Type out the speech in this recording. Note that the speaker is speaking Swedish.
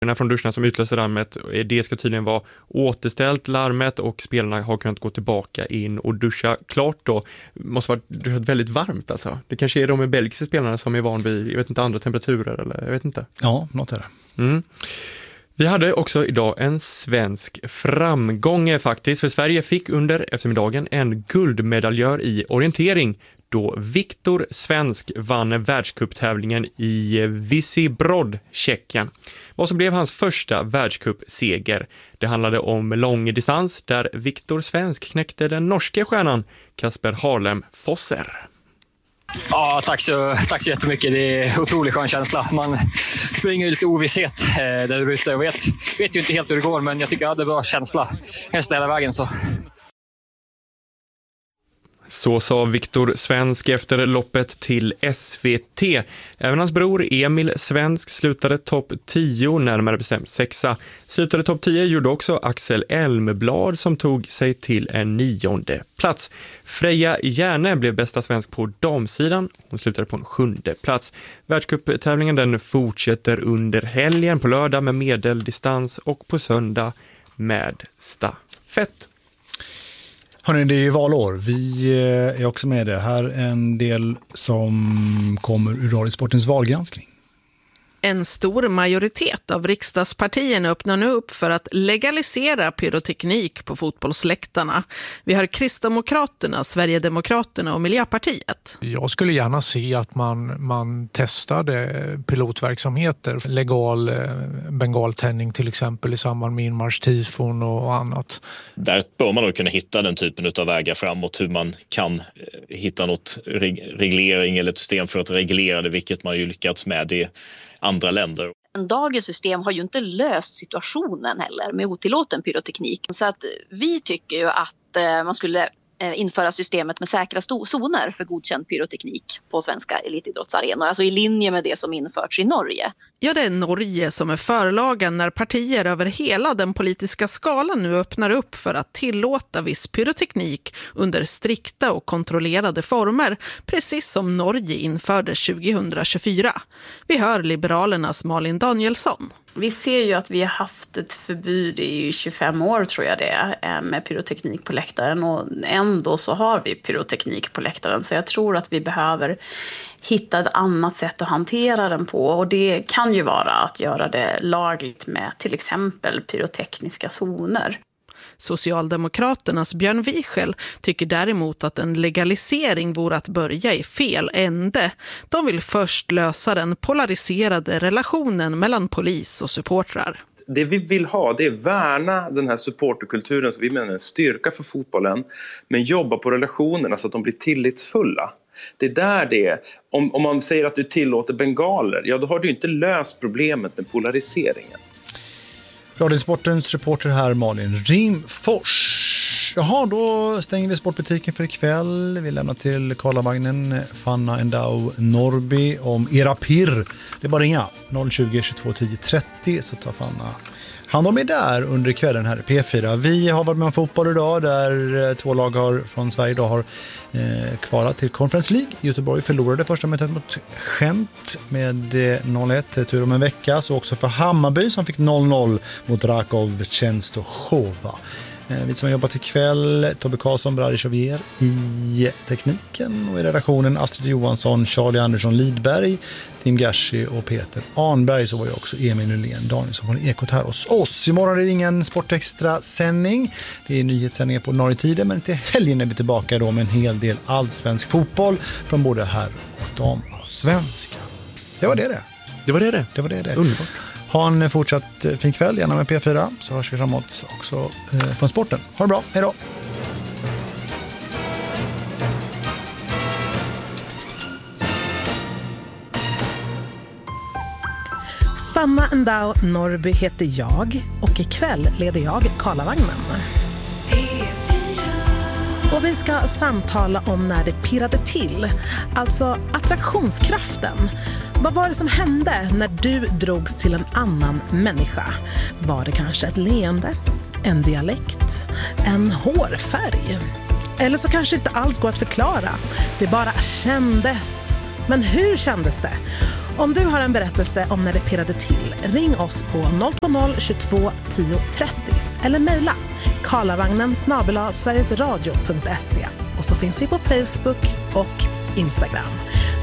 från duscharna som utlöste larmet. Det ska tydligen vara återställt larmet och spelarna har kunnat gå tillbaka in och duscha klart då. Måste vara väldigt varmt alltså. Det kanske är de belgiska spelarna som är van vid, jag vet inte, andra temperaturer eller jag vet inte. Ja, något är det. Mm. Vi hade också idag en svensk framgång faktiskt, för Sverige fick under eftermiddagen en guldmedaljör i orientering då Viktor Svensk vann världscuptävlingen i Visibrod, Tjeckien. Vad som blev hans första världscupseger. Det handlade om lång distans där Viktor Svensk knäckte den norska stjärnan Kasper Harlem Fosser. Ja, tack så jättemycket. Det är en otroligt skön känsla. Man springer lite ovisshet där ute och vet ju inte helt hur det går, men jag tycker jag hade bra känsla hela vägen så. Så sa Viktor Svensk efter loppet till SVT. Även hans bror Emil Svensk slutade topp 10, närmare bestämt 6. Slutade topp 10 gjorde också Axel Elmblad som tog sig till en 9:e plats. Freja Järne blev bästa svensk på damsidan. Hon slutade på en 7:e plats. Världscuptävlingen den fortsätter under helgen, på lördag med medeldistans och på söndag med stafett. Hörrni, det är ju valår. Vi är också med det här. En del som kommer ur Radiosportens valgranskning. En stor majoritet av riksdagspartierna öppnar nu upp för att legalisera pyroteknik på fotbollsläktarna. Vi har Kristdemokraterna, Sverigedemokraterna och Miljöpartiet. Jag skulle gärna se att man testade pilotverksamheter. Legal bengaltändning till exempel i samband med inmarschtifon och annat. Där bör man då kunna hitta den typen av vägar framåt, hur man kan hitta något reglering eller ett system för att reglera det, vilket man ju lyckats med i andra länder. Dagens system har ju inte löst situationen heller med otillåten pyroteknik. Så att vi tycker ju att man skulle införa systemet med säkra zoner för godkänd pyroteknik på svenska elitidrottsarenor. Alltså i linje med det som införts i Norge. Ja, det är Norge som är förlagen när partier över hela den politiska skalan nu öppnar upp för att tillåta viss pyroteknik under strikta och kontrollerade former, precis som Norge införde 2024. Vi hör Liberalernas Malin Danielsson. Vi ser ju att vi har haft ett förbud i 25 år tror jag det är, med pyroteknik på läktaren, och ändå så har vi pyroteknik på läktaren, så jag tror att vi behöver hitta ett annat sätt att hantera den på, och det kan ju vara att göra det lagligt med till exempel pyrotekniska zoner. Socialdemokraternas Björn Wiechel tycker däremot att en legalisering vore att börja i fel ände. De vill först lösa den polariserade relationen mellan polis och supportrar. Det vi vill ha, det är värna den här supporterkulturen som vi menar är en styrka för fotbollen, men jobba på relationerna så att de blir tillitsfulla. Det är där det är. Om man säger att du tillåter bengaler, ja då har du inte löst problemet med polariseringen. Radiosportens reporter här Malin Rimfors. Jaha, då stänger vi sportbutiken för ikväll. Vi lämnar till Karlavagnen Fanna Endau Norrby om era pirr. Det är bara ringa 020 22 10 30 så tar Fanna hand om er där under kvällen här i P4. Vi har varit med om fotboll idag där 2 lag från Sverige idag har kvarat till Conference League. Göteborg förlorade första mötet mot Gent med 0-1. Tur om en vecka, så också för Hammarby som fick 0-0 mot Rakov Częstochowa. Vi som har jobbat ikväll, Tobbe Karlsson, Brady Jovier i tekniken, och i redaktionen Astrid Johansson, Charlie Andersson Lidberg, Tim Gershi och Peter Arnberg. Så var ju också Emil Nylén Danielsson från Ekot här hos oss. Imorgon är det ingen Sportextra sändning. Det är nyhetssändningar på ordinarie tider, men till helgen är vi tillbaka då med en hel del allsvensk fotboll från både här och dam och svenska. Det var det. Det var det. Underbart. Ha en fortsatt fin kväll, gärna med P4, så hörs vi framåt också från sporten. Ha det bra, hej då! Fanna Endau Norrby heter jag, och ikväll leder jag Karlavagnen. Och vi ska samtala om när det pirrade till, alltså attraktionskraften. Vad var det som hände när du drogs till en annan människa? Var det kanske ett leende, en dialekt, en hårfärg? Eller så kanske inte alls går att förklara. Det bara kändes. Men hur kändes det? Om du har en berättelse om när det pirrade till, ring oss på 020-22 10 30 eller mejla karlavagnen@sverigesradio.se, och så finns vi på Facebook och Instagram.